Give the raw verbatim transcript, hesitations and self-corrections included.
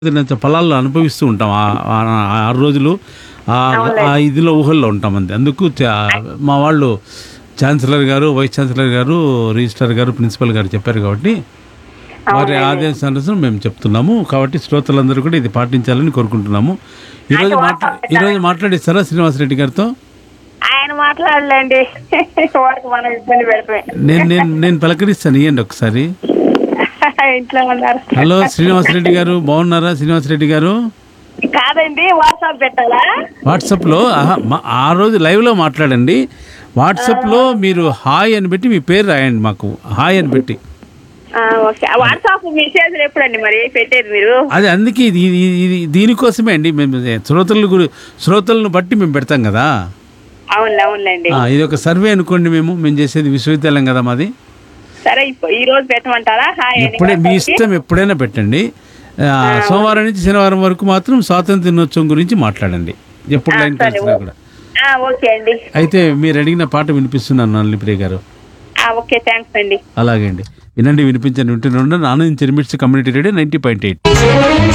తినంత ఫలాలను అనుభవిస్తూ ఉంటాం. ఆ- ఆ- ఆ ఆరు రోజులు ఆ అవునులే. ఆ ఇదిలో ఊహల్లో ఉంటాం అంతే. అందుకు చా- మా వాళ్ళు ఛాన్సలర్ గారు, వైస్ ఛాన్సలర్ గారు, రిజిస్ట్రార్ గారు, ప్రిన్సిపల్ గారు చెప్పారు కాబట్టి వారి అవునులేండి. ఆదేశానుసారం మేము చెప్తున్నాము. కాబట్టి శ్రోతలందరూ కూడా ఇది పాటించాలని కోరుకుంటున్నాము. ఈరోజు అయితే మాట్లా వాట్సాప్ ఈరోజు మాట్లాడిస్తారా శ్రీనివాసరెడ్డి గారితో? ఆయన మాట్లాడలేండి. వాడికి మనం ఇబ్బంది పెడతామే. నేను నేను నేను పలకరిస్తాను, ఇవ్వండి ఒకసారి. ఇంట్లో ఉన్నారు. హలో శ్రీనివాసరెడ్డి గారు, బాగున్నారా శ్రీనివాసరెడ్డి గారు? కాదండి, వాట్సాప్ పెట్టాలా? వాట్సాప్లో ఆహా, మా- ఆ రోజు లైవ్లో మాట్లాడండి. వాట్సాప్లో మీరు హాయ్ అని పెట్టి మీ పేరు రాయండి, మాకు హాయ్ అని పెట్టి. ఆ, ఓకే. ఆ వాట్సాప్ మెసేజ్లు ఎప్పుడండి మరి పెట్టేది మీరు? అది అందుకే ఇది ఇది- ఇది దీనికోసమే అండి, మేము శ్రోతల గురి శ్రోతలను బట్టి మేము పెడతాం కదా. అవునులే, అవునులేండి. ఆ, ఇది ఒక సర్వే అనుకోండి. మేము మేము చేసేది విశ్వవిద్యాలయం కదా మాది. సరే, ఇప్పుడు ఈ రోజు పెట్టమంటారా? హాయ్ అని ఎప్పుడే మీ వాట్సాప్కి? ఇష్టం, ఎప్పుడైనా పెట్టండి. ఆ, సోమవారం నుంచి శనివారం వరకు మాత్రం స్వాతంత్ర దినోత్సవం గురించి మాట్లాడండి, ఎప్పుడు ఆ, లైన్ సరే, కలిసినా ఓకే. కూడా. ఆ, ఓకే అండి. అయితే మీరు అడిగిన పాట వినిపిస్తున్నాను నల్లిప్రియ గారు. ఆ, ఓకే, థ్యాంక్స్ అండి. అలాగే అండి, వినండి, వినిపించండి, వింటున్నాను. ఆనందించే మిట్స్ community radio ninety point eight.